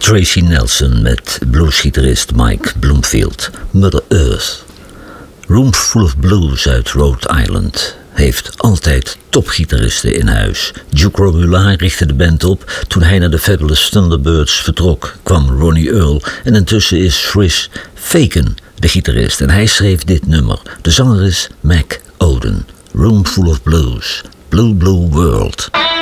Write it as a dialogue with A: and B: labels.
A: Tracy Nelson met bluesgitarist Mike Bloomfield, Mother Earth. Room Full of Blues uit Rhode Island heeft altijd topgitaristen in huis. Duke Romula richtte de band op. Toen hij naar de Fabulous Thunderbirds vertrok, kwam Ronnie Earl. En intussen is Chris Faken de gitarist. En hij schreef dit nummer. De zanger is Mac Oden. Room Full of Blues. Blue Blue World.